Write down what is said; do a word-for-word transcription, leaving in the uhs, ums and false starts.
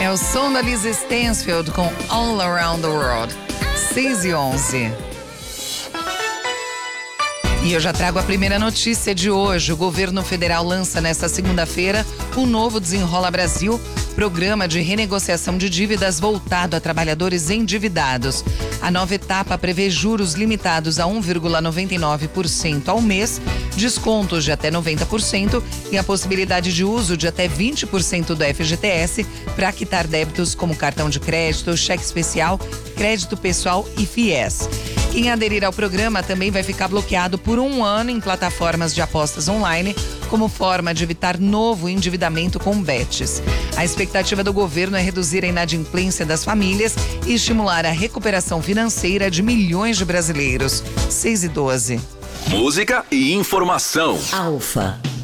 É o som da Lisa Stansfield com All Around the World. seis e onze. E eu já trago a primeira notícia de hoje. O governo federal lança nesta segunda-feira o novo Desenrola Brasil, programa de renegociação de dívidas voltado a trabalhadores endividados. A nova etapa prevê juros limitados a um vírgula noventa e nove por cento ao mês, descontos de até noventa por cento e a possibilidade de uso de até vinte por cento do F G T S para quitar débitos como cartão de crédito, cheque especial, crédito pessoal e fiéis. Quem aderir ao programa também vai ficar bloqueado por um ano em plataformas de apostas online, como forma de evitar novo endividamento com bets. A expectativa do governo é reduzir a inadimplência das famílias e estimular a recuperação financeira de milhões de brasileiros. seis e doze. Música e informação. Alfa.